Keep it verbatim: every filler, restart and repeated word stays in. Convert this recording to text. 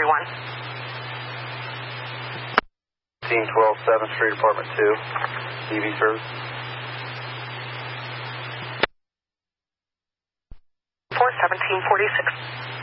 one. fifteen twelve seventh Street, Apartment two, E V service. four seventeen forty-six.